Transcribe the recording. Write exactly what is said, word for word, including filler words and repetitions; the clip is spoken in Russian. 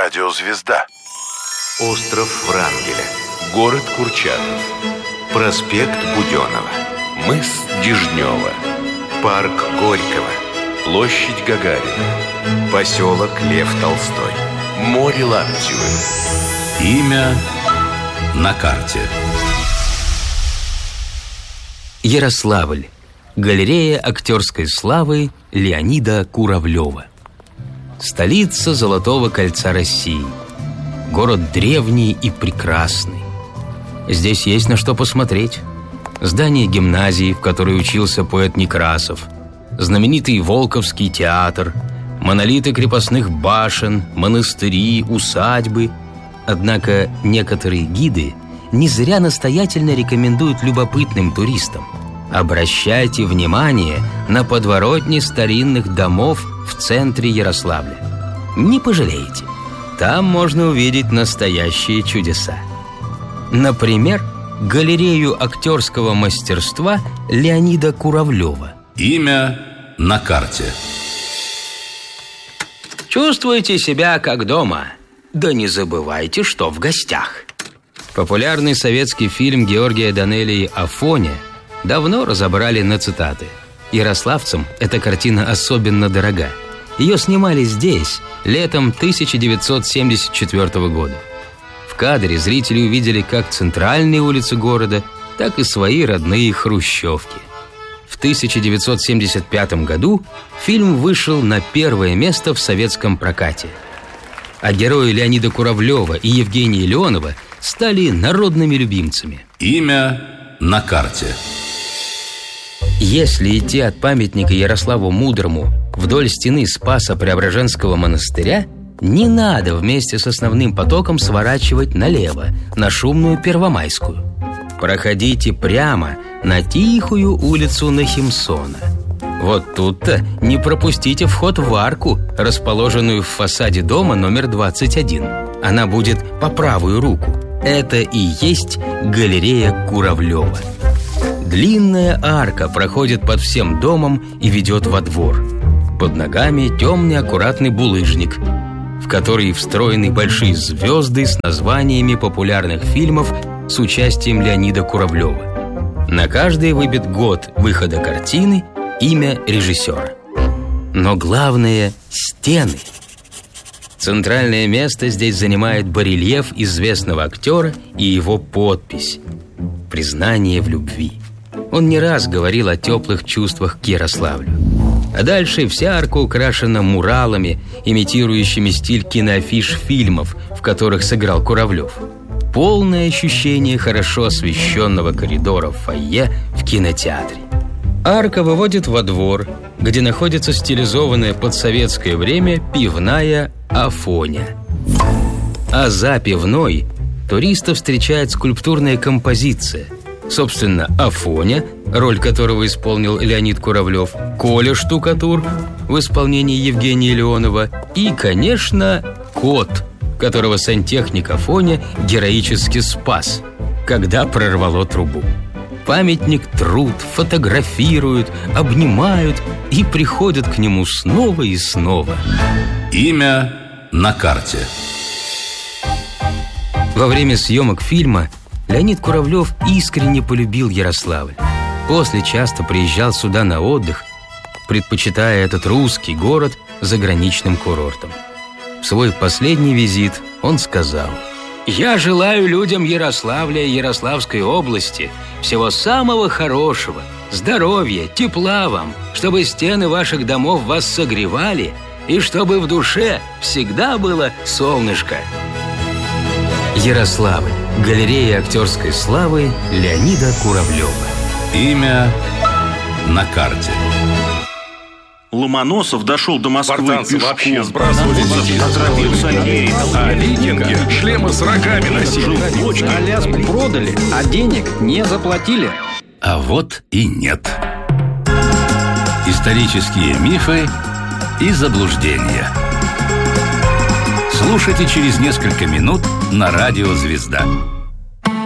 Радио «Звезда». Остров Врангеля. Город Курчатов. Проспект Буденова. Мыс Дежнева. Парк Горького. Площадь Гагарина. Поселок Лев Толстой. Море Лаптевы. Имя на карте. Ярославль. Галерея актерской славы Леонида Куравлева. Столица Золотого кольца России. Город древний и прекрасный. Здесь есть на что посмотреть. Здание гимназии, в которой учился поэт Некрасов, знаменитый Волковский театр, монолиты крепостных башен, монастыри, усадьбы. Однако некоторые гиды не зря настоятельно рекомендуют любопытным туристам: обращайте внимание на подворотни старинных домов в центре Ярославля. Не пожалеете. Там можно увидеть настоящие чудеса. Например, галерею актерского мастерства Леонида Куравлева. Имя на карте. Чувствуйте себя как дома. Да не забывайте, что в гостях. Популярный советский фильм Георгия Данелии «Афоня» давно разобрали на цитаты. Ярославцам эта картина особенно дорога. Ее снимали здесь, летом тысяча девятьсот семьдесят четвёртого года. В кадре зрители увидели как центральные улицы города, так и свои родные хрущевки. В тысяча девятьсот семьдесят пятом году фильм вышел на первое место в советском прокате. А герои Леонида Куравлева и Евгения Леонова стали народными любимцами. Имя на карте. Если идти от памятника Ярославу Мудрому вдоль стены Спасо-Преображенского монастыря, не надо вместе с основным потоком сворачивать налево, на шумную Первомайскую. Проходите прямо на тихую улицу Нахимсона. Вот тут-то не пропустите вход в арку, расположенную в фасаде дома номер двадцать один. Она будет по правую руку. Это и есть галерея Куравлева. Длинная арка проходит под всем домом и ведет во двор. Под ногами темный аккуратный булыжник, в который встроены большие звезды с названиями популярных фильмов с участием Леонида Куравлева. На каждый выбит год выхода картины, имя режиссера. Но главное – стены. Центральное место здесь занимает барельеф известного актера и его подпись – «Признание в любви». Он не раз говорил о теплых чувствах к Ярославлю. А дальше вся арка украшена муралами, имитирующими стиль киноафиш фильмов, в которых сыграл Куравлев. Полное ощущение хорошо освещенного коридора в фойе в кинотеатре. Арка выводит во двор, где находится стилизованная под советское время пивная «Афоня». А за пивной туристов встречает скульптурная композиция. Собственно, Афоня, роль которого исполнил Леонид Куравлев, Коля Штукатур в исполнении Евгения Леонова и, конечно, кот, которого сантехник Афоня героически спас, когда прорвало трубу. Памятник трут, фотографируют, обнимают и приходят к нему снова и снова. Имя на карте. Во время съемок фильма Леонид Куравлев искренне полюбил Ярославль. После часто приезжал сюда на отдых, предпочитая этот русский город заграничным курортом. В свой последний визит он сказал: «Я желаю людям Ярославля и Ярославской области всего самого хорошего, здоровья, тепла вам, чтобы стены ваших домов вас согревали и чтобы в душе всегда было солнышко». Ярославль. Галерея актерской славы Леонида Куравлева. Имя на карте. Ломоносов дошел до Москвы Спартанцы пешком. вообще сбрасывали детей. Отравился гей, А викинги шлемы с рогами носили. Аляску продали, а денег не заплатили. А вот и нет. Исторические мифы и заблуждения. Слушайте через несколько минут на радио «Звезда».